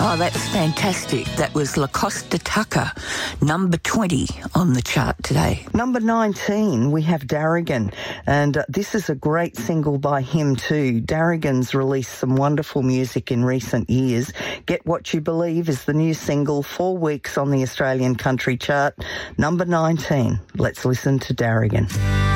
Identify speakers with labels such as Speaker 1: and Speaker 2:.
Speaker 1: Oh, that's fantastic. That was La Costa Tucker, number 20 on the chart today.
Speaker 2: Number 19, we have Darrigan, and this is a great single by him too. Darrigan's released some wonderful music in recent years. Get What You Believe is the new single, 4 weeks on the Australian country chart. Number 19. Let's listen to Darrigan.